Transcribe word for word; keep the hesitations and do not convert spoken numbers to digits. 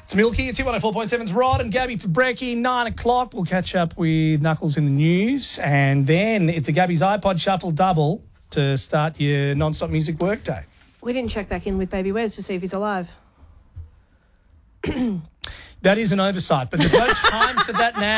It's Milky. It's one oh four point seven's Rod and Gabby for Brekkie. Nine o'clock. We'll catch up with Knuckles in the news. And then it's a Gabby's iPod Shuffle double to start your non-stop music workday. We didn't check back in with Baby Wes to see if he's alive. That is an oversight, but there's no time for that now.